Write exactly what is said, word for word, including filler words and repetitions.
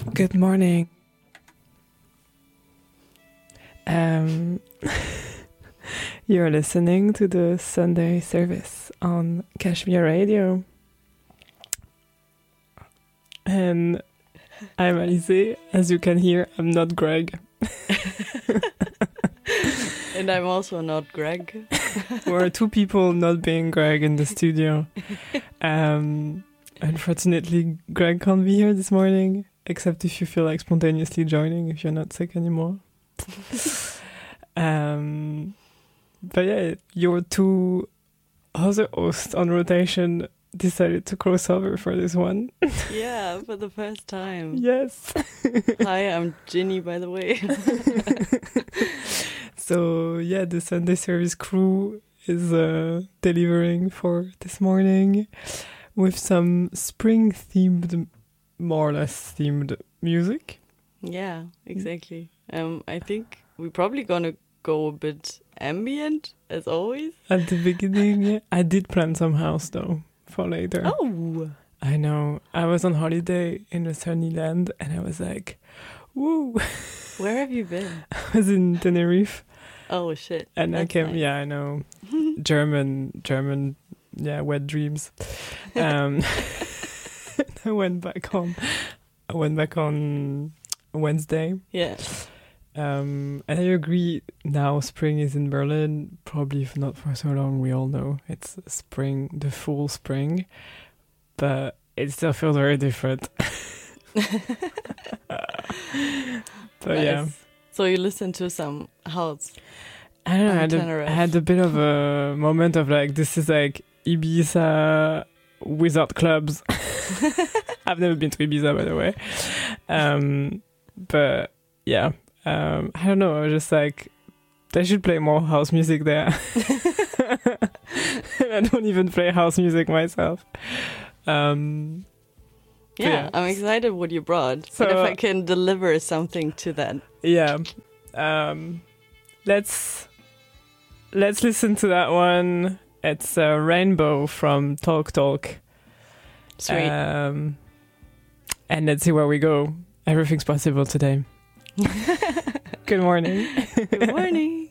Good morning. Um, you're listening to the Sunday service on Kashmir Radio. And I'm Alize. As you can hear, I'm not Greg. And I'm also not Greg. We're two people not being Greg in the studio. Um, unfortunately, Greg can't be here this morning, except if you feel like spontaneously joining, if you're not sick anymore. um, but yeah, your two other hosts on rotation decided to cross over for this one. Yeah, for the first time. Yes. Hi, I'm Ginny, by the way. So yeah, the Sunday service crew is uh, delivering for this morning with some spring-themed, more or less themed music. Yeah, exactly. Um, I think we're probably gonna go a bit ambient, as always. At the beginning, yeah. I did plan some house though for later. Oh! I know. I was on holiday in a sunny land and I was like, woo! Where have you been? I was in Tenerife. Oh, shit. And That's I came, nice. yeah, I know. German, German, yeah, wet dreams. Um, I went back home. I went back on Wednesday. Yeah. Um, and I agree, now spring is in Berlin, probably if not for so long, we all know it's spring, the full spring, but it still feels very different. But Nice. yeah. So you listen to some house. I don't know, I on had, a, Tenerife. I had a bit of a moment of like, this is like Ibiza without clubs. I've never been to Ibiza, by the way. Um, but yeah, um, I don't know, I was just like, they should play more house music there. I don't even play house music myself. Um, Yeah, yeah. I'm excited what you brought. So, and if I can deliver something to that. yeah. Um, let's let's listen to that one. It's uh, Rainbow from Talk Talk. Sweet. Um, and let's see where we go. Everything's possible today. Good morning. Good morning.